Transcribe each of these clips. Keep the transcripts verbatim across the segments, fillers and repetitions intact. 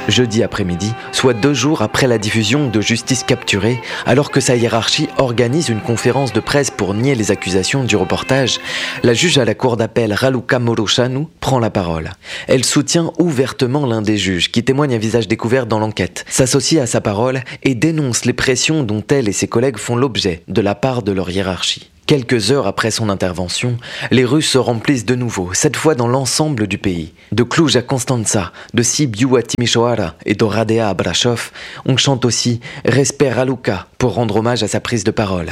jeudi après-midi, soit deux jours après la diffusion de Justice capturée, alors que sa hiérarchie organise une conférence de presse pour nier les accusations du reportage, la juge à la cour d'appel Raluca Moroshanu prend la parole. Elle soutient ouvertement l'un des juges qui témoigne à visage découvert dans l'enquête, s'associe à sa parole et dénonce les pressions dont elle et ses collègues font l'objet de la part de leur hiérarchie. Quelques heures après son intervention, les rues se remplissent de nouveau, cette fois dans l'ensemble du pays. De Cluj à Constanța, de Sibiu à Timișoara et d'Oradea à Brașov, on chante aussi « Respect Raluca » pour rendre hommage à sa prise de parole.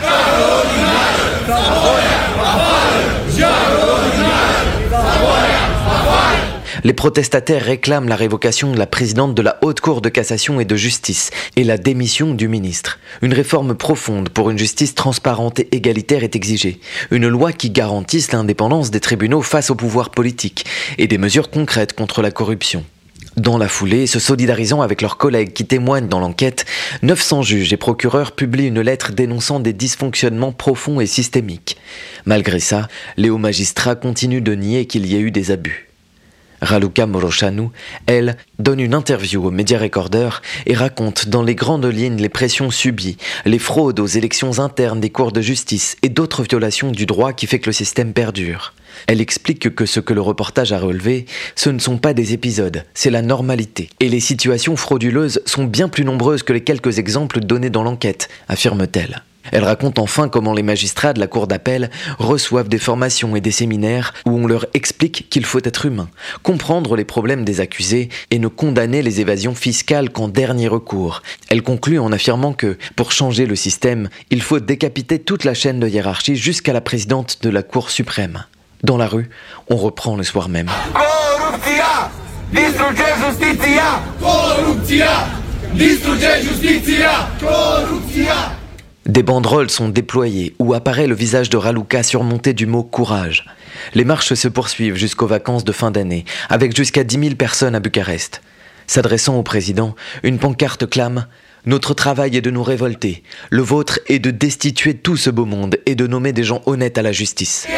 Les protestataires réclament la révocation de la présidente de la Haute Cour de cassation et de justice et la démission du ministre. Une réforme profonde pour une justice transparente et égalitaire est exigée. Une loi qui garantisse l'indépendance des tribunaux face au pouvoir politique et des mesures concrètes contre la corruption. Dans la foulée, se solidarisant avec leurs collègues qui témoignent dans l'enquête, neuf cents juges et procureurs publient une lettre dénonçant des dysfonctionnements profonds et systémiques. Malgré ça, les hauts magistrats continuent de nier qu'il y ait eu des abus. Raluca Moroshanu, elle, donne une interview au Media Recorder et raconte dans les grandes lignes les pressions subies, les fraudes aux élections internes des cours de justice et d'autres violations du droit qui fait que le système perdure. Elle explique que ce que le reportage a relevé, ce ne sont pas des épisodes, c'est la normalité. Et les situations frauduleuses sont bien plus nombreuses que les quelques exemples donnés dans l'enquête, affirme-t-elle. Elle raconte enfin comment les magistrats de la cour d'appel reçoivent des formations et des séminaires où on leur explique qu'il faut être humain, comprendre les problèmes des accusés et ne condamner les évasions fiscales qu'en dernier recours. Elle conclut en affirmant que, pour changer le système, il faut décapiter toute la chaîne de hiérarchie jusqu'à la présidente de la Cour suprême. Dans la rue, on reprend le soir même. Corupția distruge justiția! Corupția distruge justiția! Corupția! Des banderoles sont déployées où apparaît le visage de Raluca surmonté du mot « courage ». Les marches se poursuivent jusqu'aux vacances de fin d'année, avec jusqu'à dix mille personnes à Bucarest. S'adressant au président, une pancarte clame « Notre travail est de nous révolter. Le vôtre est de destituer tout ce beau monde et de nommer des gens honnêtes à la justice ».